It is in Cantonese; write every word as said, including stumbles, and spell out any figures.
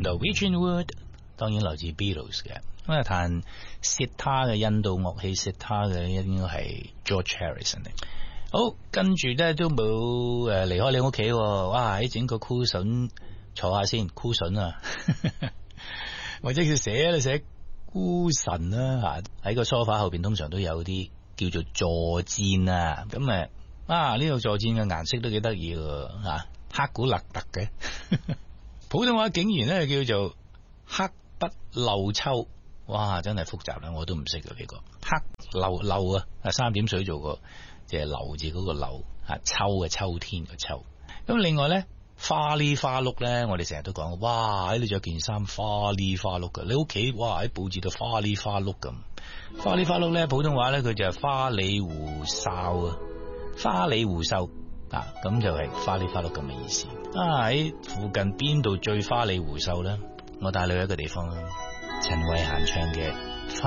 就 Virgin Wood， 當然來自 Beatles 嘅。咁啊，彈 sitar 嘅印度樂器 sitar 嘅應該係 George Harrison 嚟。好，跟住咧都冇誒離開你屋企，哇！喺整個 cushion 坐下先 cushion 啊，或者叫寫咧寫 cushion 啦嚇，喺個 sofa 後邊通常都有啲叫做坐墊啊，咁誒啊呢個坐墊嘅顏色都幾得意喎嚇，黑古勒特嘅，普通話竟然咧叫做黑不漏秋，哇！真係複雜啦，我都唔識嘅呢個黑漏漏啊，啊三點水做個。即係流字嗰個流啊，秋嘅秋天嘅秋。咁另外咧，花哩花碌咧，我哋成日都講，哇！喺你着件衫花哩花碌嘅，你屋企哇喺佈置到花哩花碌咁。花哩花碌咧，普通話咧佢就係花里胡哨啊，花里胡哨啊，咁就係花哩花碌咁嘅意思。啊喺附近邊度最花里胡哨咧？我帶你去一個地方啦，陳慧嫻唱嘅。